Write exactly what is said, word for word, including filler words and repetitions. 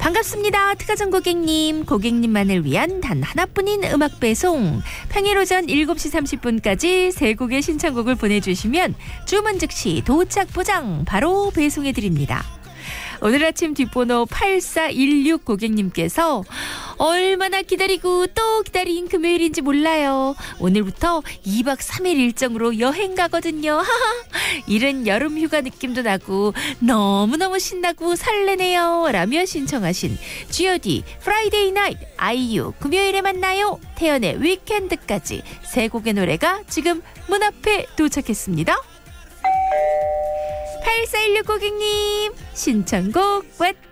반갑습니다. 특가전 고객님, 고객님만을 위한 단 하나뿐인 음악 배송. 평일 오전 일곱 시 삼십 분까지 세 곡의 신청곡을 보내주시면 주문 즉시 도착 보장 바로 배송해드립니다. 오늘 아침 뒷번호 팔사일육 고객님께서 얼마나 기다리고 또 기다린 금요일인지 몰라요. 오늘부터 이 박 삼 일 일정으로 여행 가거든요. 이른 여름 휴가 느낌도 나고 너무너무 신나고 설레네요. 라며 신청하신 지 오 디 프라이데이 나잇 아이유 금요일에 만나요. 태연의 위켄드까지 세 곡의 노래가 지금 문 앞에 도착했습니다. 팔사일육 고객님 신청곡 왔